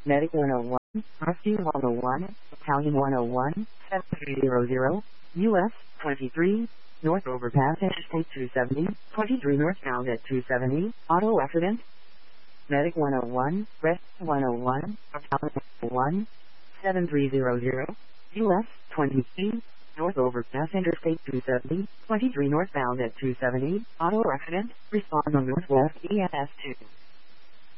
Medic 101, Rescue 101, Battalion 101, 7300, US 23, North Overpass Interstate 270, 23 northbound at 270, auto accident. Medic 101, Rescue 101, Battalion 101, 7300, US 23, North Overpass Interstate 270, 23 northbound at 270, auto accident, respond on Northwest EFS 2.